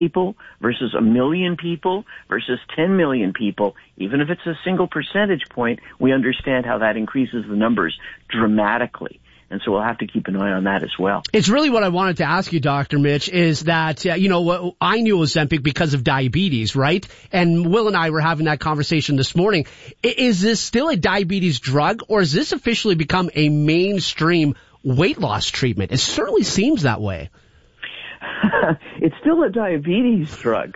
people versus 1 million people versus 10 million people, even if it's a single percentage point, we understand how that increases the numbers dramatically. And so we'll have to keep an eye on that as well. It's really what I wanted to ask you, Dr. Mitch, is that, I knew Ozempic because of diabetes, right? And Will and I were having that conversation this morning. Is this still a diabetes drug, or has this officially become a mainstream weight loss treatment? It certainly seems that way. It's still a diabetes drug.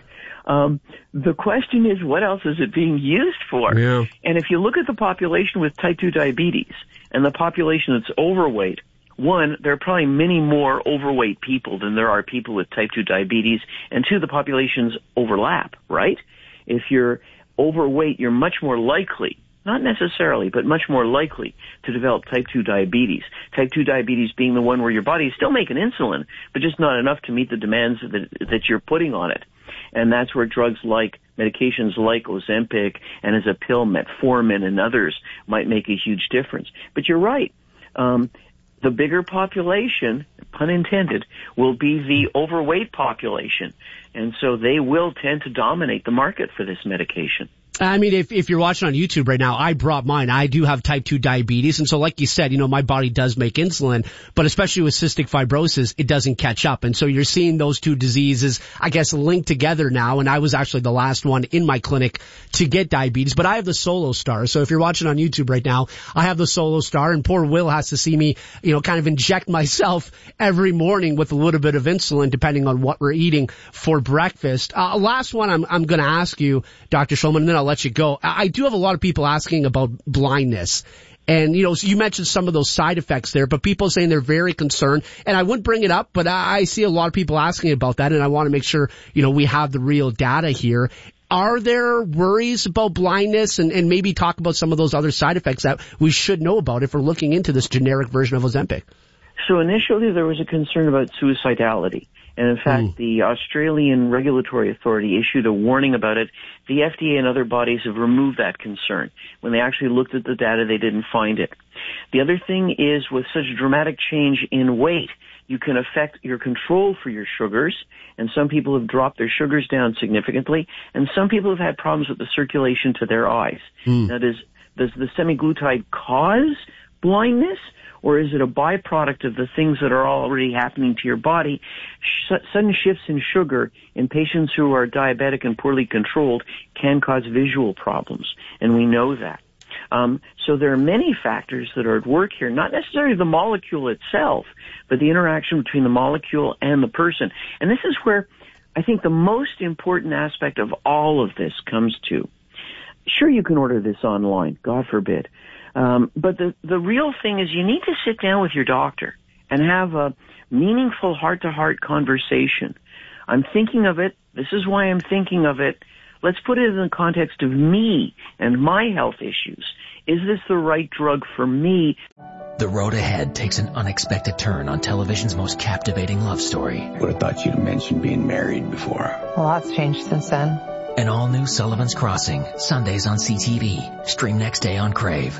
The question is, what else is it being used for? Yeah. And if you look at the population with type 2 diabetes and the population that's overweight, one, there are probably many more overweight people than there are people with type 2 diabetes, and two, the populations overlap, right? If you're overweight, you're much more likely, not necessarily, but much more likely to develop type 2 diabetes. Type 2 diabetes being the one where your body is still making insulin, but just not enough to meet the demands that you're putting on it. And that's where drugs like medications like Ozempic and as a pill metformin and others might make a huge difference. But you're right. The bigger population, pun intended, will be the overweight population. And so they will tend to dominate the market for this medication. I mean, if you're watching on YouTube right now, I brought mine. I do have type 2 diabetes. And so like you said, my body does make insulin, but especially with cystic fibrosis, it doesn't catch up. And so you're seeing those two diseases, I guess, linked together now. And I was actually the last one in my clinic to get diabetes, but I have the Solo Star. So if you're watching on YouTube right now, I have the Solo Star, and poor Will has to see me, kind of inject myself every morning with a little bit of insulin, depending on what we're eating for breakfast. Last one I'm going to ask you, Dr. Shulman, and then I'll let you go. I do have a lot of people asking about blindness. And, so you mentioned some of those side effects there, but people saying they're very concerned. And I wouldn't bring it up, but I see a lot of people asking about that, and I want to make sure, we have the real data here. Are there worries about blindness, and maybe talk about some of those other side effects that we should know about if we're looking into this generic version of Ozempic? So initially there was a concern about suicidality. And in fact, the Australian Regulatory Authority issued a warning about it. The FDA and other bodies have removed that concern. When they actually looked at the data, they didn't find it. The other thing is, with such a dramatic change in weight, you can affect your control for your sugars, and some people have dropped their sugars down significantly, and some people have had problems with the circulation to their eyes. Now, does the semaglutide cause blindness? Or is it a byproduct of the things that are already happening to your body? Sudden shifts in sugar in patients who are diabetic and poorly controlled can cause visual problems, and we know that. So there are many factors that are at work here, not necessarily the molecule itself, but the interaction between the molecule and the person. And this is where I think the most important aspect of all of this comes to. Sure, you can order this online, God forbid. But the real thing is you need to sit down with your doctor and have a meaningful heart-to-heart conversation. I'm thinking of it. This is why I'm thinking of it. Let's put it in the context of me and my health issues. Is this the right drug for me? The road ahead takes an unexpected turn on television's most captivating love story. Would have thought you'd mentioned being married before. A lot's changed since then. An all-new Sullivan's Crossing, Sundays on CTV. Stream next day on Crave.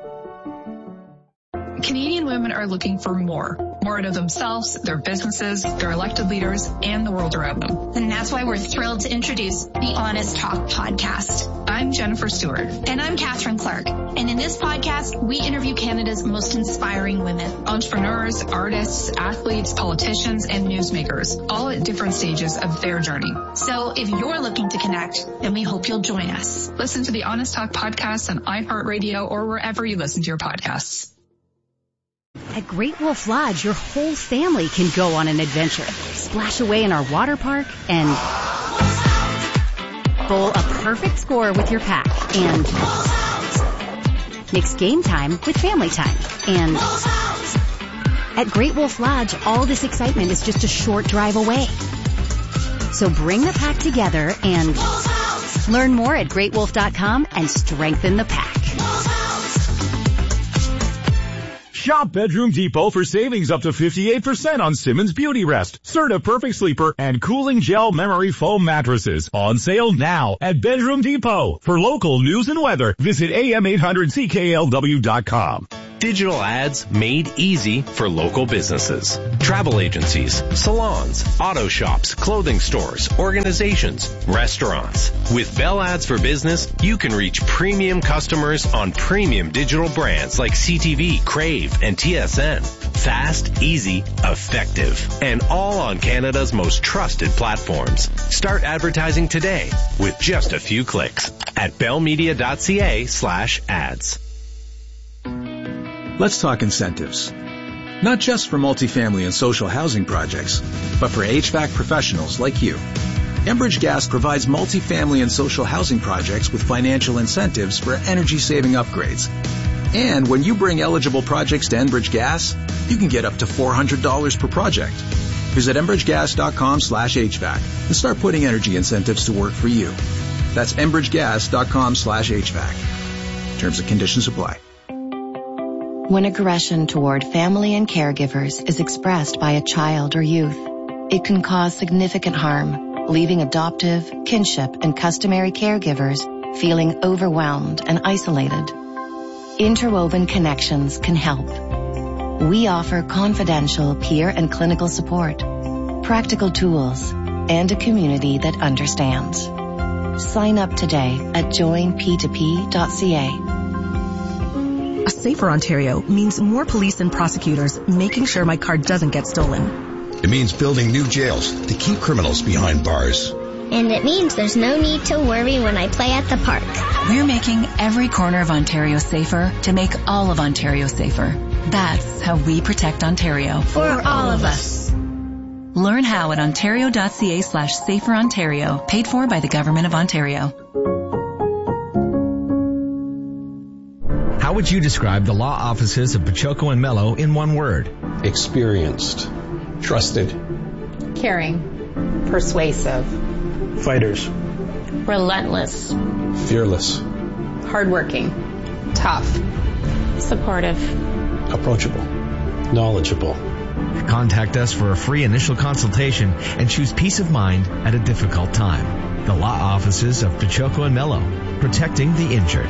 Canadian women are looking for more out of themselves, their businesses, their elected leaders, and the world around them. And that's why we're thrilled to introduce the Honest Talk podcast. I'm Jennifer Stewart. And I'm Catherine Clark. And in this podcast, we interview Canada's most inspiring women. Entrepreneurs, artists, athletes, politicians, and newsmakers, all at different stages of their journey. So if you're looking to connect, then we hope you'll join us. Listen to the Honest Talk podcast on iHeartRadio or wherever you listen to your podcasts. At Great Wolf Lodge, your whole family can go on an adventure. Splash away in our water park and bowl a perfect score with your pack. And mix game time with family time. And at Great Wolf Lodge, all this excitement is just a short drive away. So bring the pack together and learn more at greatwolf.com and strengthen the pack. Shop Bedroom Depot for savings up to 58% on Simmons Beauty Rest, Serta Perfect Sleeper, and Cooling Gel Memory Foam mattresses. On sale now at Bedroom Depot. For local news and weather, visit am800cklw.com. Digital ads made easy for local businesses. Travel agencies, salons, auto shops, clothing stores, organizations, restaurants. With Bell Ads for Business, you can reach premium customers on premium digital brands like CTV, Crave, and TSN. Fast, easy, effective, and all on Canada's most trusted platforms. Start advertising today with just a few clicks at bellmedia.ca/ads. Let's talk incentives. Not just for multifamily and social housing projects, but for HVAC professionals like you. Enbridge Gas provides multifamily and social housing projects with financial incentives for energy-saving upgrades. And when you bring eligible projects to Enbridge Gas, you can get up to $400 per project. Visit enbridgegas.com/HVAC and start putting energy incentives to work for you. That's enbridgegas.com/HVAC. Terms and conditions apply. When aggression toward family and caregivers is expressed by a child or youth, it can cause significant harm, leaving adoptive, kinship, and customary caregivers feeling overwhelmed and isolated. Interwoven Connections can help. We offer confidential peer and clinical support, practical tools, and a community that understands. Sign up today at joinp2p.ca. A safer Ontario means more police and prosecutors making sure my car doesn't get stolen. It means building new jails to keep criminals behind bars. And it means there's no need to worry when I play at the park. We're making every corner of Ontario safer to make all of Ontario safer. That's how we protect Ontario. For all of us. Learn how at ontario.ca/saferontario, paid for by the Government of Ontario. How would you describe the law offices of Pachoco and Mello in one word? Experienced. Trusted. Caring. Persuasive. Fighters. Relentless. Fearless. Hardworking. Tough. Supportive. Approachable. Knowledgeable. Contact us for a free initial consultation and choose peace of mind at a difficult time. The law offices of Pachoco and Mello, protecting the injured.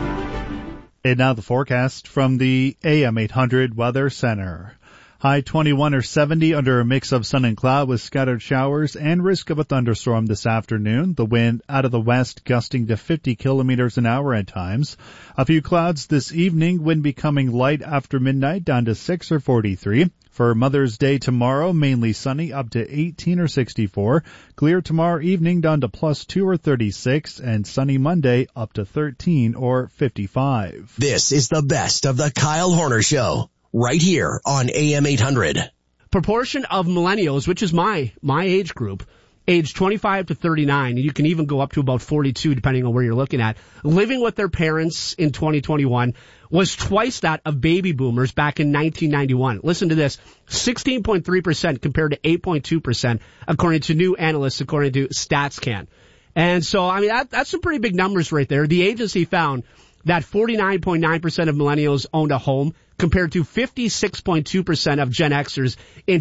And now the forecast from the AM 800 Weather Center. High 21 or 70 under a mix of sun and cloud with scattered showers and risk of a thunderstorm this afternoon. The wind out of the west gusting to 50 kilometers an hour at times. A few clouds this evening, wind becoming light after midnight down to 6 or 43. For Mother's Day tomorrow, mainly sunny up to 18 or 64. Clear tomorrow evening down to +2 or 36. And sunny Monday up to 13 or 55. This is the best of the Kyle Horner Show. Right here on AM 800. Proportion of millennials, which is my age group, age 25 to 39, and you can even go up to about 42 depending on where you're looking at, living with their parents in 2021 was twice that of baby boomers back in 1991. Listen to this, 16.3% compared to 8.2% according to new analysts, according to StatsCan. And so, I mean, that's some pretty big numbers right there. The agency found that 49.9% of millennials owned a home compared to 56.2% of Gen Xers and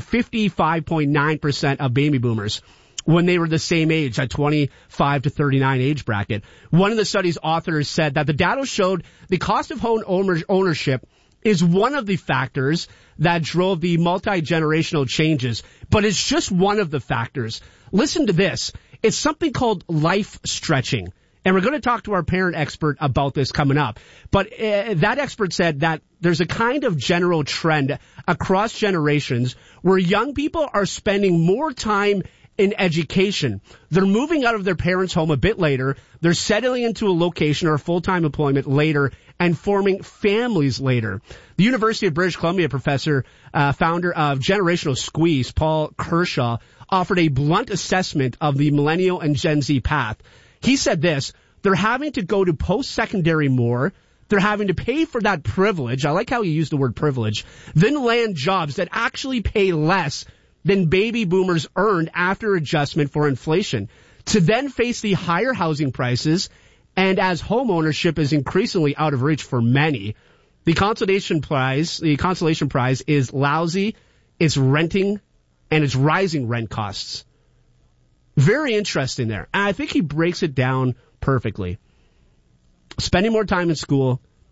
55.9% of baby boomers when they were the same age, at 25 to 39 age bracket. One of the study's authors said that the data showed the cost of home ownership is one of the factors that drove the multi-generational changes, but it's just one of the factors. Listen to this. It's something called life stretching. And we're going to talk to our parent expert about this coming up. But that expert said that there's a kind of general trend across generations where young people are spending more time in education. They're moving out of their parents' home a bit later. They're settling into a location or full-time employment later and forming families later. The University of British Columbia professor, founder of Generational Squeeze, Paul Kershaw, offered a blunt assessment of the millennial and Gen Z path. He said this, they're having to go to post-secondary more. They're having to pay for that privilege. I like how he used the word privilege. Then land jobs that actually pay less than baby boomers earned after adjustment for inflation. To then face the higher housing prices, and as home ownership is increasingly out of reach for many, the consolation prize is lousy, it's renting, and it's rising rent costs. Very interesting there. And I think he breaks it down perfectly. Spending more time in school,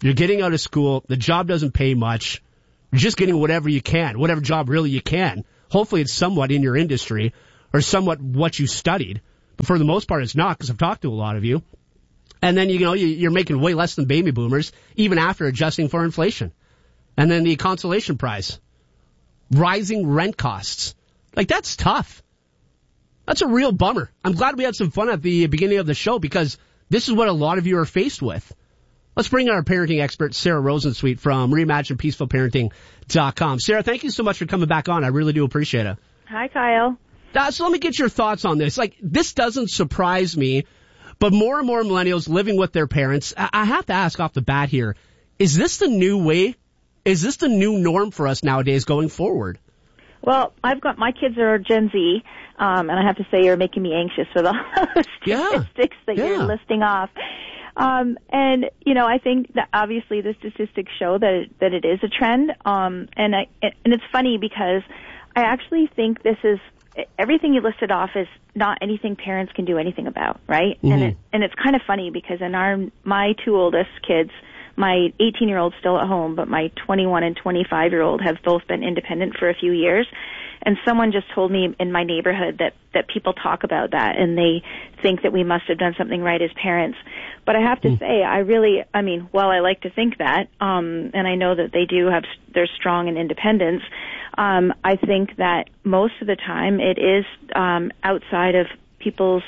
You're getting out of school. The job doesn't pay much. You're just getting whatever you can, whatever job really you can. Hopefully it's somewhat in your industry or somewhat what you studied. But for the most part, it's not, because I've talked to a lot of you. And then, you're making way less than baby boomers, even after adjusting for inflation. And then the consolation prize. Rising rent costs. Like, that's tough. That's a real bummer. I'm glad we had some fun at the beginning of the show, because this is what a lot of you are faced with. Let's bring in our parenting expert, Sarah Rosensweet from ReimaginePeacefulParenting.com. Sarah, thank you so much for coming back on. I really do appreciate it. Hi, Kyle. So let me get your thoughts on this. Like, this doesn't surprise me, but more and more millennials living with their parents. I have to ask off the bat here, is this the new way? Is this the new norm for us nowadays going forward? Well, my kids are Gen Z, and I have to say you're making me anxious with all those statistics that you're listing off. And, I think that obviously the statistics show that it is a trend. And it's funny because I actually think this is, everything you listed off is not anything parents can do anything about, right? Mm-hmm. And it's kind of funny because in my two oldest kids, my 18-year-old's still at home, but my 21 and 25-year-old have both been independent for a few years. And someone just told me in my neighborhood that people talk about that and they think that we must have done something right as parents. But I have to say, while I like to think that, and I know that they're strong in independence, I think that most of the time it is outside of people's,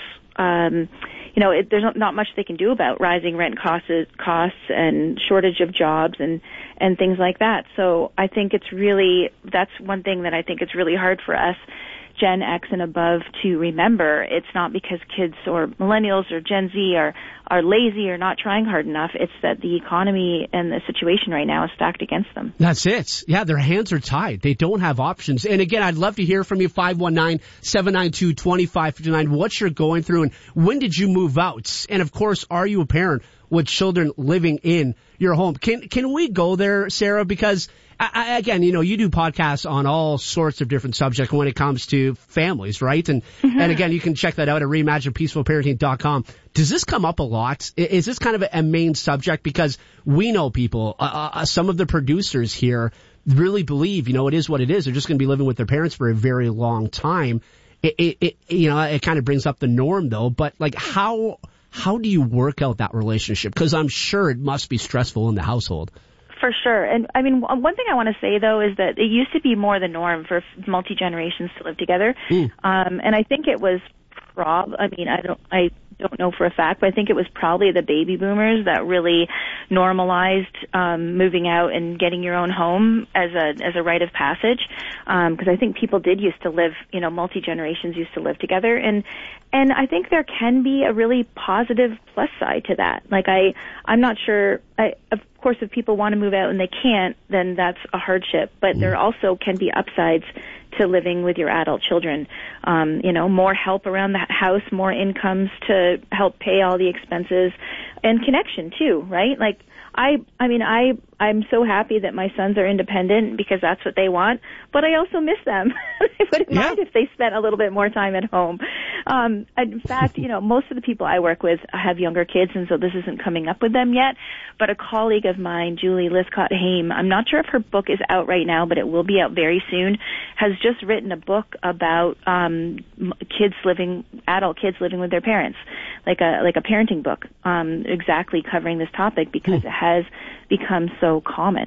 there's not much they can do about rising rent costs and shortage of jobs and things like that. So I think that's one thing that I think it's really hard for us, Gen X and above, to remember. It's not because kids or millennials or Gen Z are lazy or not trying hard enough. It's that the economy and the situation right now is stacked against them. That's it. Yeah, their hands are tied. They don't have options. And again, I'd love to hear from you, 519-792-2559, what you're going through and when did you move out? And of course, are you a parent with children living in your home? Can we go there, Sarah? Because again, you do podcasts on all sorts of different subjects when it comes to families, right? And and again, you can check that out at ReimaginePeacefulParenting.com. Does this come up a lot? Is this kind of a main subject? Because we know people, some of the producers here really believe, it is what it is. They're just going to be living with their parents for a very long time. It kind of brings up the norm though, but like how do you work out that relationship? Because I'm sure it must be stressful in the household. For sure. And one thing I want to say though is that it used to be more the norm for multi-generations to live together. And I think it was I don't know for a fact, but I think it was probably the baby boomers that really normalized moving out and getting your own home as a rite of passage. Because I think people did used to live, multi-generations used to live together. And I think there can be a really positive plus side to that. Like I'm not sure, of course, if people want to move out and they can't, then that's a hardship. But there also can be upsides to living with your adult children. More help around the house, more incomes to help pay all the expenses, and connection too, right? Like I'm so happy that my sons are independent because that's what they want, but I also miss them. I wouldn't mind if they spent a little bit more time at home. In fact, most of the people I work with have younger kids, and so this isn't coming up with them yet, but a colleague of mine, Julie Liscott-Haim, I'm not sure if her book is out right now, but it will be out very soon, has just written a book about adult kids living with their parents, like a parenting book, exactly covering this topic because it has become so common.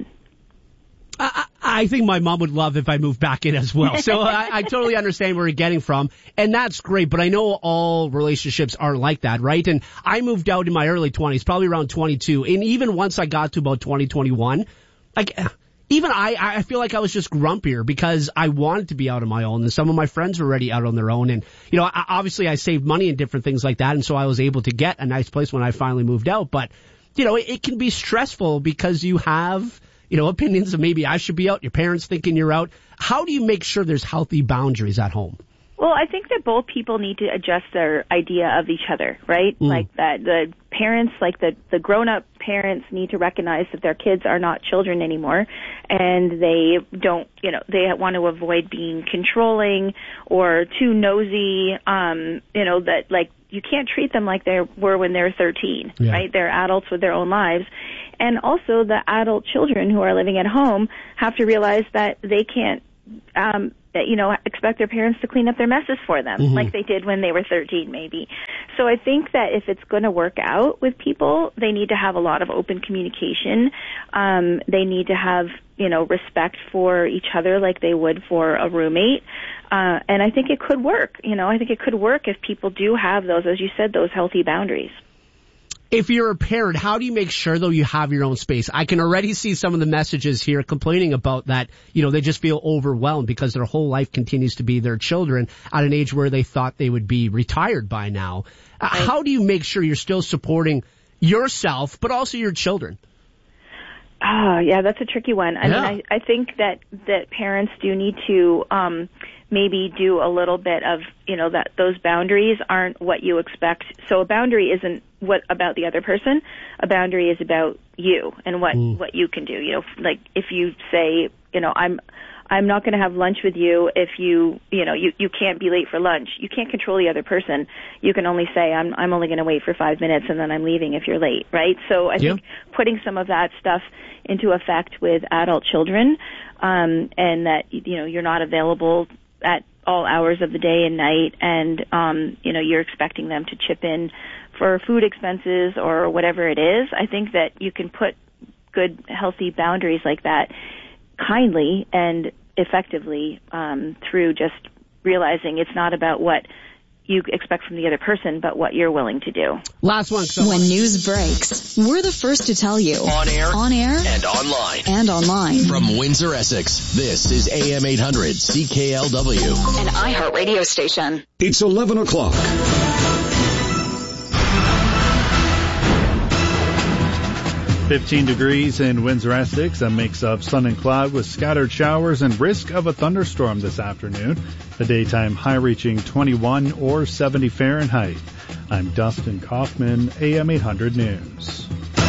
I think my mom would love if I moved back in as well. So I totally understand where you're getting from. And that's great. But I know all relationships aren't like that, right? And I moved out in my early 20s, probably around 22. And even once I got to about 2021, even I feel like I was just grumpier because I wanted to be out on my own. And some of my friends were already out on their own. And, obviously I saved money and different things like that. And so I was able to get a nice place when I finally moved out. But, it can be stressful because you have opinions of maybe I should be out, your parents thinking you're out. How do you make sure there's healthy boundaries at home? Well, I think that both people need to adjust their idea of each other, right? Like that the parents, like the grown-up parents need to recognize that their kids are not children anymore, and they don't, they want to avoid being controlling or too nosy, that like you can't treat them like they were when they're 13, right? They're adults with their own lives. And also the adult children who are living at home have to realize that they can't, expect their parents to clean up their messes for them like they did when they were 13 maybe. So I think that if it's going to work out with people, they need to have a lot of open communication. They need to have, respect for each other like they would for a roommate. And I think it could work. I think it could work if people do have those, as you said, those healthy boundaries. If you're a parent, how do you make sure, though, you have your own space? I can already see some of the messages here complaining about that. They just feel overwhelmed because their whole life continues to be their children at an age where they thought they would be retired by now. How do you make sure you're still supporting yourself, but also your children? Oh, yeah, that's a tricky one. I mean, I think that parents do need to maybe do a little bit of, that those boundaries aren't what you expect. So a boundary isn't what about the other person. A boundary is about you and what you can do. Like if you say, I'm not going to have lunch with you if you can't be late for lunch. You can't control the other person. You can only say, I'm only going to wait for 5 minutes and then I'm leaving if you're late, right? So I think putting some of that stuff into effect with adult children, and that, you're not available at all hours of the day and night, and, you're expecting them to chip in for food expenses or whatever it is. I think that you can put good, healthy boundaries like that kindly and effectively through just realizing it's not about what you expect from the other person, but what you're willing to do. Last one. When news breaks, we're the first to tell you. On air, and online. From Windsor, Essex, this is AM 800 CKLW. An iHeart radio station. It's 11 o'clock. .15 degrees in Windsor, Essex, a mix of sun and cloud with scattered showers and risk of a thunderstorm this afternoon. The daytime high reaching 21 or 70 Fahrenheit. I'm Dustin Kaufman, AM 800 News.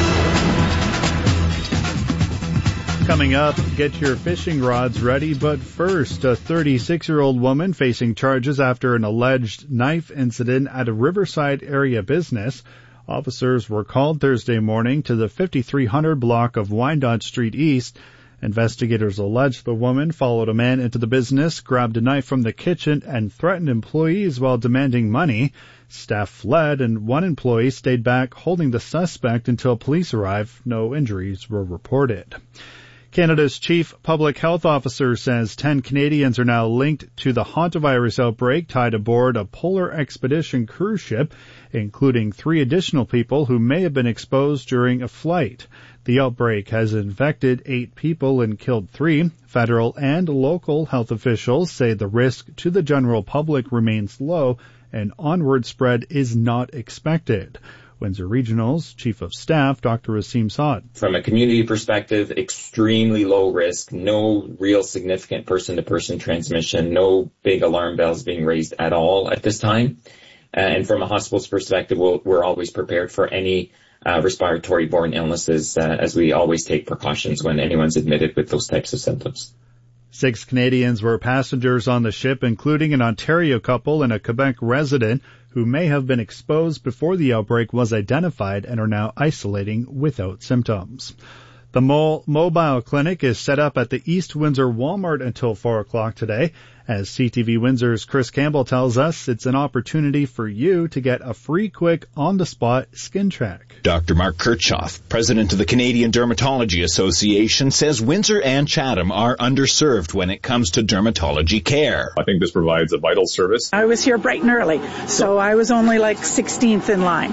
Coming up, get your fishing rods ready, but first, a 36-year-old woman facing charges after an alleged knife incident at a Riverside area business. Officers were called Thursday morning to the 5300 block of Wyandotte Street East. Investigators allege the woman followed a man into the business, grabbed a knife from the kitchen, and threatened employees while demanding money. Staff fled, and one employee stayed back holding the suspect until police arrived. No injuries were reported. Canada's chief public health officer says 10 Canadians are now linked to the hantavirus outbreak tied aboard a Polar Expedition cruise ship, including 3 additional people who may have been exposed during a flight. The outbreak has infected 8 people and killed 3. Federal and local health officials say the risk to the general public remains low and onward spread is not expected. Windsor Regional's Chief of Staff, Dr. Asim Saad. From a community perspective, extremely low risk, no real significant person-to-person transmission, no big alarm bells being raised at all at this time. And from a hospital's perspective, we're always prepared for any respiratory-borne illnesses, as we always take precautions when anyone's admitted with those types of symptoms. 6 Canadians were passengers on the ship, including an Ontario couple and a Quebec resident who may have been exposed before the outbreak was identified and are now isolating without symptoms. The mobile clinic is set up at the East Windsor Walmart until 4 o'clock today. As CTV Windsor's Chris Campbell tells us, it's an opportunity for you to get a free, quick, on-the-spot skin check. Dr. Mark Kirchhoff, president of the Canadian Dermatology Association, says Windsor and Chatham are underserved when it comes to dermatology care. I think this provides a vital service. I was here bright and early, so I was only like 16th in line.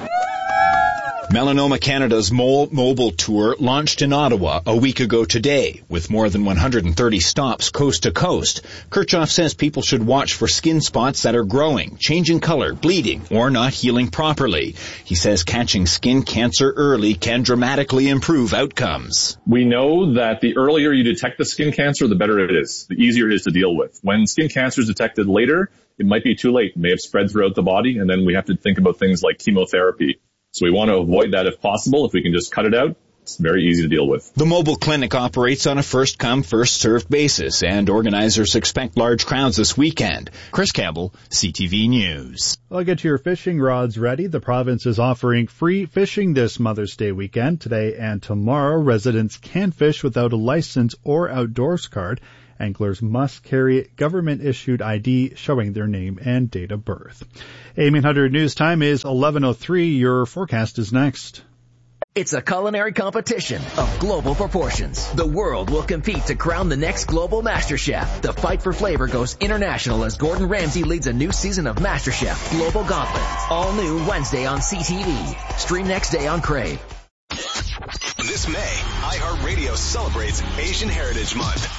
Melanoma Canada's mobile tour launched in Ottawa a week ago today, with more than 130 stops coast to coast. Kirchhoff says people should watch for skin spots that are growing, changing color, bleeding, or not healing properly. He says catching skin cancer early can dramatically improve outcomes. We know that the earlier you detect the skin cancer, the better it is, the easier it is to deal with. When skin cancer is detected later, it might be too late. It may have spread throughout the body, and then we have to think about things like chemotherapy. So we want to avoid that if possible. If we can just cut it out, it's very easy to deal with. The mobile clinic operates on a first-come, first-served basis, and organizers expect large crowds this weekend. Chris Campbell, CTV News. Well, get your fishing rods ready. The province is offering free fishing this Mother's Day weekend. Today and tomorrow, residents can fish without a license or outdoors card. Anglers must carry government-issued ID showing their name and date of birth. AM 800 News Time is 11:03. Your forecast is next. It's a culinary competition of global proportions. The world will compete to crown the next global MasterChef. The fight for flavor goes international as Gordon Ramsay leads a new season of MasterChef Global Gauntlet. All new Wednesday on CTV. Stream next day on Crave. This May, iHeartRadio celebrates Asian Heritage Month.